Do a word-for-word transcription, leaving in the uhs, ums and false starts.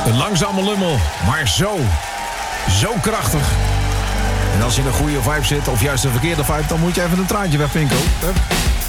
Een langzame lummel, maar zo, zo krachtig. En als je in een goede vibe zit, of juist een verkeerde vibe, dan moet je even een traantje wegpinken.